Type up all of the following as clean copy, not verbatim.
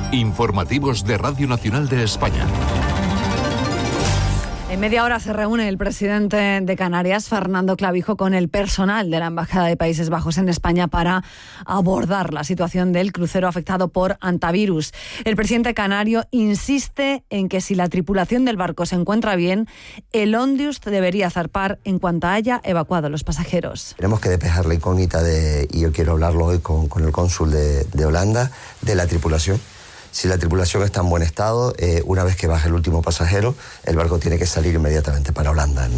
Informativos de Radio Nacional de España. En media hora se reúne el presidente de Canarias, Fernando Clavijo, con el personal de la Embajada de Países Bajos en España para abordar la situación del crucero afectado por hantavirus. El presidente canario insiste en que si la tripulación del barco se encuentra bien, el Ondius debería zarpar en cuanto haya evacuado a los pasajeros. Tenemos que despejar la incógnita y yo quiero hablarlo hoy con el cónsul de Holanda, de la tripulación. Si la tripulación está en buen estado, una vez que baje el último pasajero, el barco tiene que salir inmediatamente para Holanda.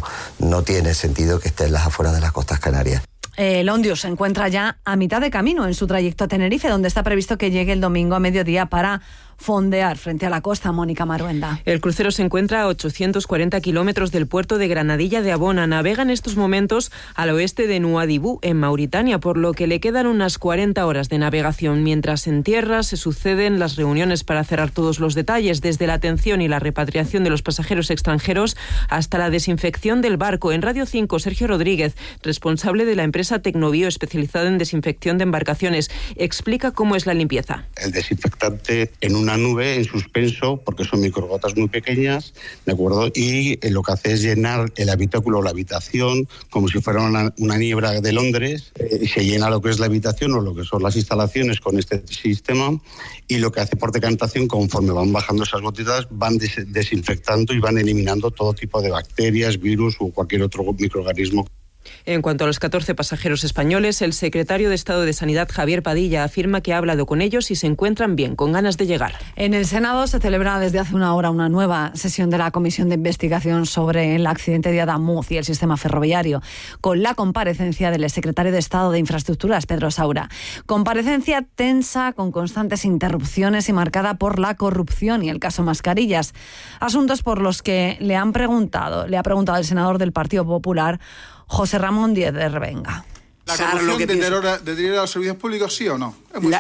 No tiene sentido que esté en las afueras de las costas canarias. El Ondius se encuentra ya a mitad de camino en su trayecto a Tenerife, donde está previsto que llegue el domingo a mediodía para fondear frente a la costa. Mónica Maruenda. El crucero se encuentra a 840 kilómetros del puerto de Granadilla de Abona. Navega en estos momentos al oeste de Nuadhibou, en Mauritania, por lo que le quedan unas 40 horas de navegación. Mientras en tierra se suceden las reuniones para cerrar todos los detalles, desde la atención y la repatriación de los pasajeros extranjeros hasta la desinfección del barco. En Radio 5, Sergio Rodríguez, responsable de la empresa Tecnobio, especializada en desinfección de embarcaciones, explica cómo es la limpieza. El desinfectante en una nube en suspenso, porque son microgotas muy pequeñas, ¿de acuerdo? Y lo que hace es llenar el habitáculo o la habitación como si fuera una niebla de Londres. Se llena lo que es la habitación o lo que son las instalaciones con este sistema, y lo que hace por decantación, conforme van bajando esas gotitas, van desinfectando y van eliminando todo tipo de bacterias, virus o cualquier otro microorganismo. En cuanto a los 14 pasajeros españoles, el secretario de Estado de Sanidad, Javier Padilla, afirma que ha hablado con ellos y se encuentran bien, con ganas de llegar. En el Senado se celebra desde hace una hora una nueva sesión de la Comisión de Investigación sobre el accidente de Adamuz y el sistema ferroviario, con la comparecencia del secretario de Estado de Infraestructuras, Pedro Saura. Comparecencia tensa, con constantes interrupciones y marcada por la corrupción y el caso Mascarillas. Asuntos por los que le ha preguntado el senador del Partido Popular, José Ramón Díez de Revenga. ¿La corrupción deteriora los servicios públicos, sí o no?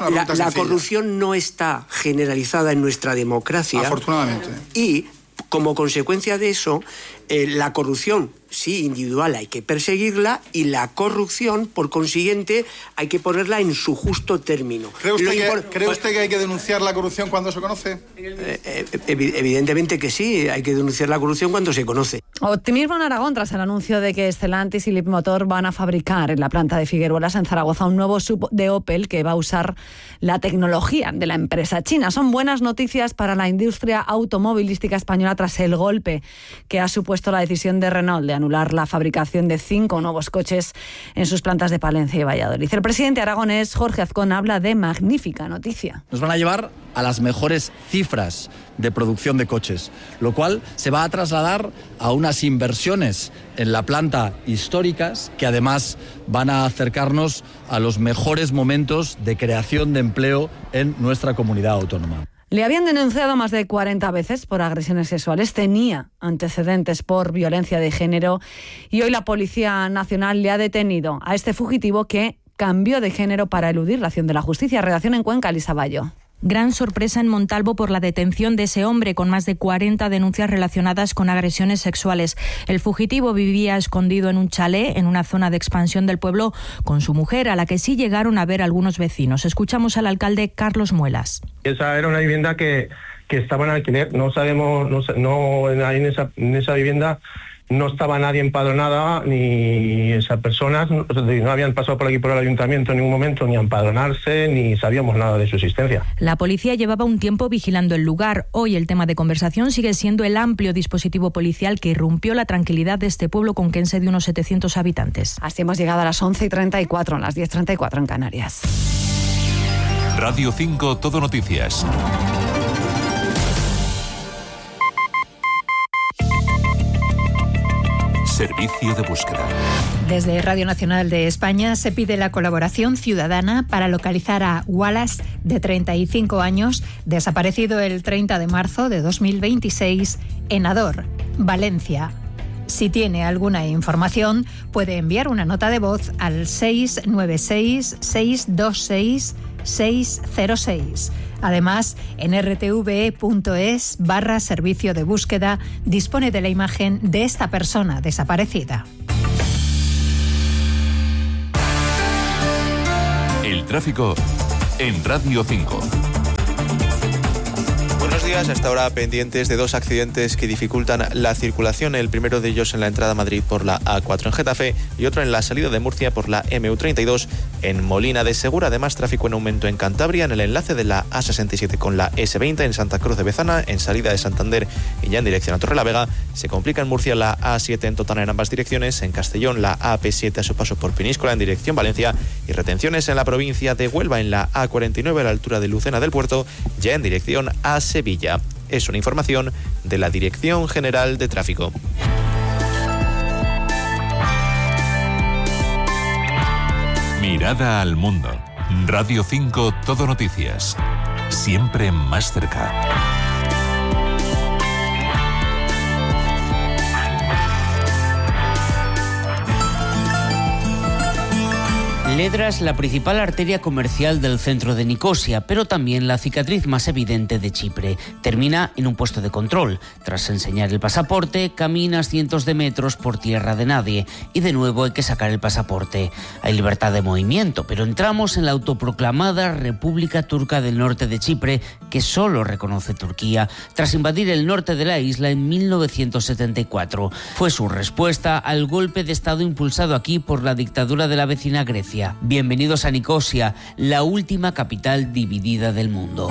La corrupción no está generalizada en nuestra democracia. Afortunadamente. Y, como consecuencia de eso, la corrupción, sí, individual, hay que perseguirla, y la corrupción, por consiguiente, hay que ponerla en su justo término. ¿Cree usted que hay que denunciar la corrupción cuando se conoce? Evidentemente que sí, hay que denunciar la corrupción cuando se conoce. Optimismo en Aragón tras el anuncio de que Stellantis y Leapmotor van a fabricar en la planta de Figueruelas, en Zaragoza, un nuevo SUV de Opel que va a usar la tecnología de la empresa china. Son buenas noticias para la industria automovilística española tras el golpe que ha supuesto la decisión de Renault de anular la fabricación de 5 nuevos coches en sus plantas de Palencia y Valladolid. El presidente aragonés, Jorge Azcón, habla de magnífica noticia. Nos van a llevar a las mejores cifras de producción de coches, lo cual se va a trasladar a unas inversiones en la planta históricas que además van a acercarnos a los mejores momentos de creación de empleo en nuestra comunidad autónoma. Le habían denunciado más de 40 veces por agresiones sexuales, tenía antecedentes por violencia de género y hoy la Policía Nacional le ha detenido a este fugitivo que cambió de género para eludir la acción de la justicia. Redacción en Cuenca, Elisa Bayo. Gran sorpresa en Montalvo por la detención de ese hombre con más de 40 denuncias relacionadas con agresiones sexuales. El fugitivo vivía escondido en un chalet en una zona de expansión del pueblo con su mujer, a la que sí llegaron a ver algunos vecinos. Escuchamos al alcalde Carlos Muelas. Esa era una vivienda que estaba en alquiler. No sabemos, en esa vivienda no estaba nadie empadronada, ni esas personas no habían pasado por aquí por el ayuntamiento en ningún momento, ni a empadronarse, ni sabíamos nada de su existencia. La policía llevaba un tiempo vigilando el lugar. Hoy el tema de conversación sigue siendo el amplio dispositivo policial que irrumpió la tranquilidad de este pueblo conquense de unos 700 habitantes. Así hemos llegado a las 11:34, a las 10:34 en Canarias. Radio 5 Todo Noticias. Servicio de búsqueda. Desde Radio Nacional de España se pide la colaboración ciudadana para localizar a Wallace, de 35 años, desaparecido el 30 de marzo de 2026 en Ador, Valencia. Si tiene alguna información, puede enviar una nota de voz al 696-626-606. Además, en rtve.es/servicio de búsqueda dispone de la imagen de esta persona desaparecida. El tráfico en Radio 5. días. Hasta ahora pendientes de 2 accidentes que dificultan la circulación. El primero de ellos en la entrada a Madrid por la A4 en Getafe y otro en la salida de Murcia por la MU32 en Molina de Segura. Además, tráfico en aumento en Cantabria en el enlace de la A67 con la S20 en Santa Cruz de Bezana, en salida de Santander y ya en dirección a Torrelavega. Se complica en Murcia la A7 en Totana en ambas direcciones. En Castellón la AP7 a su paso por Peníscola en dirección Valencia y retenciones en la provincia de Huelva en la A49 a la altura de Lucena del Puerto, ya en dirección a Sevilla. Es una información de la Dirección General de Tráfico. Mirada al mundo. Radio 5 Todo Noticias. Siempre más cerca. Ledra es la principal arteria comercial del centro de Nicosia, pero también la cicatriz más evidente de Chipre. Termina en un puesto de control. Tras enseñar el pasaporte, caminas cientos de metros por tierra de nadie y de nuevo hay que sacar el pasaporte. Hay libertad de movimiento, pero entramos en la autoproclamada República Turca del Norte de Chipre, que solo reconoce Turquía, tras invadir el norte de la isla en 1974. Fue su respuesta al golpe de Estado impulsado aquí por la dictadura de la vecina Grecia. Bienvenidos a Nicosia, la última capital dividida del mundo.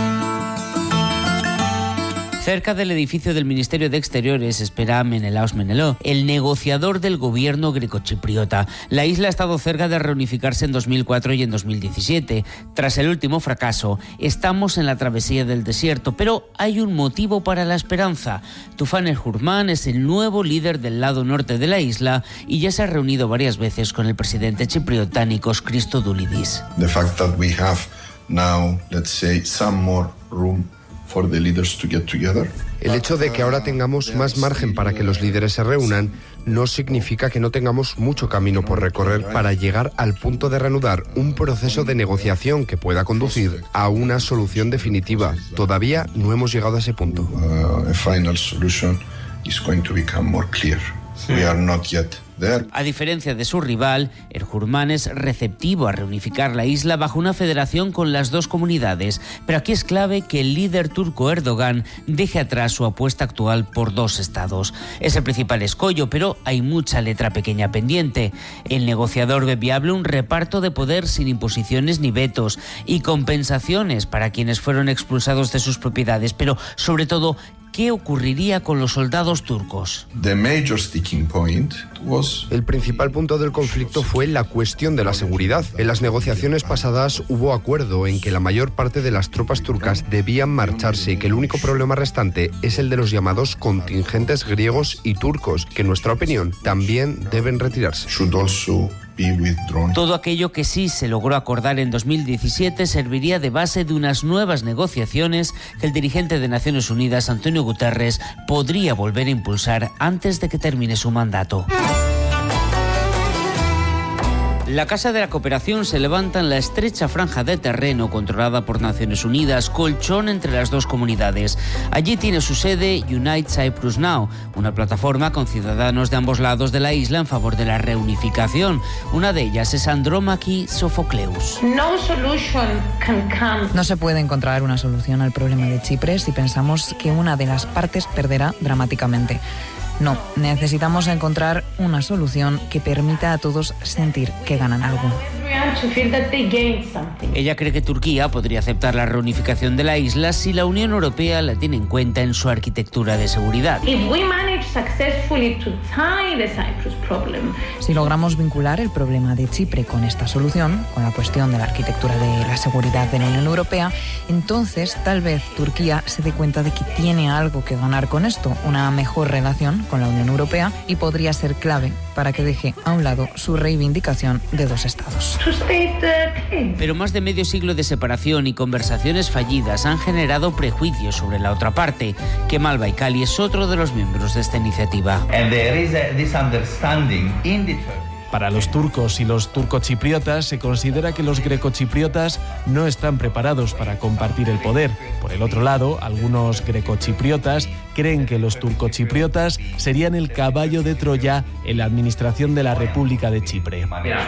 Cerca del edificio del Ministerio de Exteriores espera Menelaos Menelou, el negociador del gobierno grecochipriota. La isla ha estado cerca de reunificarse en 2004 y en 2017. Tras el último fracaso, estamos en la travesía del desierto, pero hay un motivo para la esperanza. Tufan el-Hurman es el nuevo líder del lado norte de la isla y ya se ha reunido varias veces con el presidente chipriota Nikos Christodoulidis. The fact that we have now, let's say, some more room for the leaders to get together. El hecho de que ahora tengamos más margen para que los líderes se reúnan no significa que no tengamos mucho camino por recorrer para llegar al punto de reanudar un proceso de negociación que pueda conducir a una solución definitiva. Todavía no hemos llegado a ese punto. A final solution is going to become more clear. We are not yet there. A diferencia de su rival, el Hurman es receptivo a reunificar la isla bajo una federación con las dos comunidades, pero aquí es clave que el líder turco Erdogan deje atrás su apuesta actual por 2 estados. Es el principal escollo, pero hay mucha letra pequeña pendiente. El negociador ve viable un reparto de poder sin imposiciones ni vetos y compensaciones para quienes fueron expulsados de sus propiedades, pero sobre todo, ¿qué ocurriría con los soldados turcos? The major sticking point was... El principal punto del conflicto fue la cuestión de la seguridad. En las negociaciones pasadas hubo acuerdo en que la mayor parte de las tropas turcas debían marcharse y que el único problema restante es el de los llamados contingentes griegos y turcos, que en nuestra opinión también deben retirarse. Todo aquello que sí se logró acordar en 2017 serviría de base de unas nuevas negociaciones que el dirigente de Naciones Unidas, Antonio Guterres, podría volver a impulsar antes de que termine su mandato. La Casa de la Cooperación se levanta en la estrecha franja de terreno controlada por Naciones Unidas, colchón entre las dos comunidades. Allí tiene su sede Unite Cyprus Now, una plataforma con ciudadanos de ambos lados de la isla en favor de la reunificación. Una de ellas es Andromachi Sofocleus. No se puede encontrar una solución al problema de Chipre si pensamos que una de las partes perderá dramáticamente. No, necesitamos encontrar una solución que permita a todos sentir que ganan algo. Ella cree que Turquía podría aceptar la reunificación de la isla si la Unión Europea la tiene en cuenta en su arquitectura de seguridad. Si logramos vincular el problema de Chipre con esta solución, con la cuestión de la arquitectura de la seguridad de la Unión Europea, entonces tal vez Turquía se dé cuenta de que tiene algo que ganar con esto, una mejor relación con la Unión Europea, y podría ser clave para que deje a un lado su reivindicación de 2 estados. Pero más de medio siglo de separación y conversaciones fallidas han generado prejuicios sobre la otra parte. Kemal Baykali es otro de los miembros de esta iniciativa. Para los turcos y los turcochipriotas se considera que los grecochipriotas no están preparados para compartir el poder. Por el otro lado, algunos grecochipriotas creen que los turcochipriotas serían el caballo de Troya en la administración de la República de Chipre.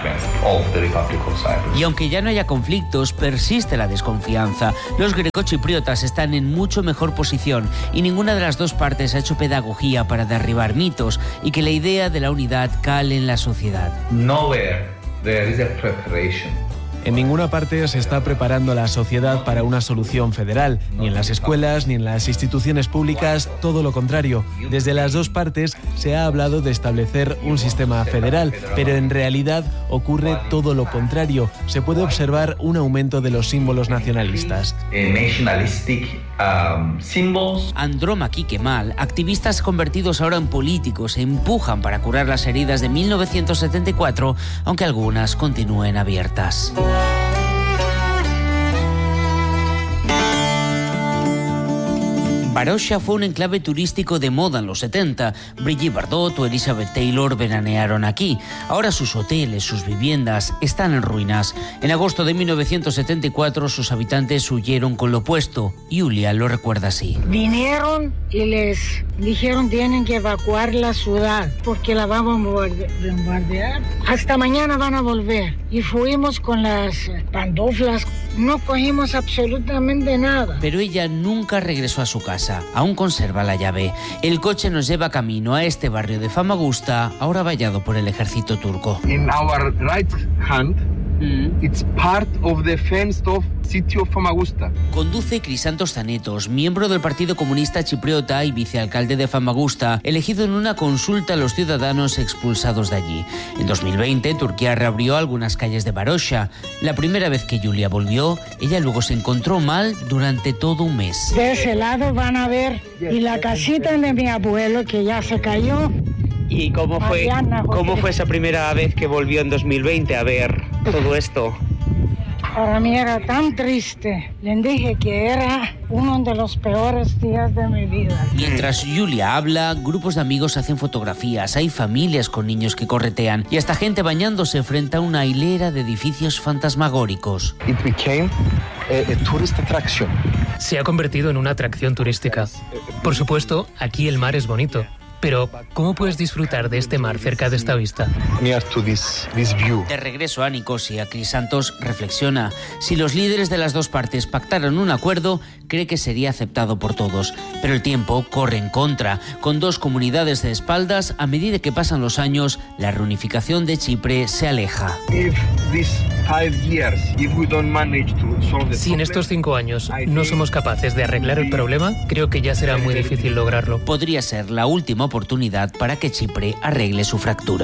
Y aunque ya no haya conflictos, persiste la desconfianza. Los grecochipriotas están en mucho mejor posición y ninguna de las dos partes ha hecho pedagogía para derribar mitos y que la idea de la unidad cale en la sociedad. Nowhere there is a preparation. En ninguna parte se está preparando la sociedad para una solución federal, ni en las escuelas, ni en las instituciones públicas, todo lo contrario. Desde las dos partes se ha hablado de establecer un sistema federal, pero en realidad ocurre todo lo contrario. Se puede observar un aumento de los símbolos nacionalistas. Andromaque y Kemal, activistas convertidos ahora en políticos, se empujan para curar las heridas de 1974, aunque algunas continúen abiertas. Varosha fue un enclave turístico de moda en los 70. Brigitte Bardot o Elizabeth Taylor veranearon aquí. Ahora sus hoteles, sus viviendas están en ruinas. En agosto de 1974 sus habitantes huyeron con lo opuesto. Julia lo recuerda así. Vinieron y les dijeron tienen que evacuar la ciudad porque la vamos a bombardear. Hasta mañana van a volver. Y fuimos con las pantuflas. No cogimos absolutamente nada. Pero ella nunca regresó a su casa. Aún conserva la llave. El coche nos lleva camino a este barrio de Famagusta, ahora vallado por el ejército turco. In our right hand, it's part of the fenced off city of Famagusta. Conduce Chrysantos Zanetos, miembro del Partido Comunista Chipriota y vicealcalde de Famagusta, elegido en una consulta a los ciudadanos expulsados de allí. En 2020, Turquía reabrió algunas calles de Varosha. La primera vez que Julia volvió, ella luego se encontró mal durante todo un mes. De ese lado van a ver, y la casita de mi abuelo que ya se cayó. ¿Y cómo fue esa primera vez que volvió en 2020 a ver todo esto? Para mí era tan triste. Les dije que era uno de los peores días de mi vida. Mientras Julia habla, grupos de amigos hacen fotografías, hay familias con niños que corretean y hasta gente bañándose frente a una hilera de edificios fantasmagóricos. It became a tourist attraction. Se ha convertido en una atracción turística. Por supuesto, aquí el mar es bonito. Pero, ¿cómo puedes disfrutar de este mar cerca de esta vista? De regreso a Nicosia, Chrysantos reflexiona. Si los líderes de las dos partes pactaran un acuerdo, cree que sería aceptado por todos. Pero el tiempo corre en contra. Con dos comunidades de espaldas, a medida que pasan los años, la reunificación de Chipre se aleja. Si en estos 5 años no somos capaces de arreglar el problema, creo que ya será muy difícil lograrlo. Podría ser la última oportunidad para que Chipre arregle su fractura.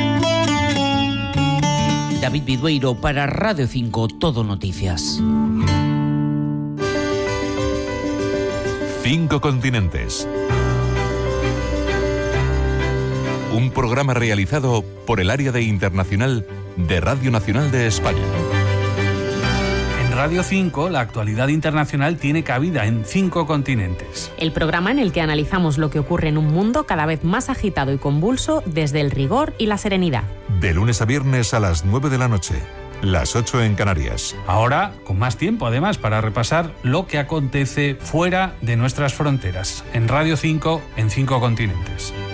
David Vidueiro para Radio 5 Todo Noticias. 5 continentes. Un programa realizado por el área de internacional de Radio Nacional de España. Radio 5, la actualidad internacional tiene cabida en 5 continentes. El programa en el que analizamos lo que ocurre en un mundo cada vez más agitado y convulso desde el rigor y la serenidad. De lunes a viernes a las 9 de la noche, las 8 en Canarias. Ahora, con más tiempo además para repasar lo que acontece fuera de nuestras fronteras, en Radio 5 en 5 continentes.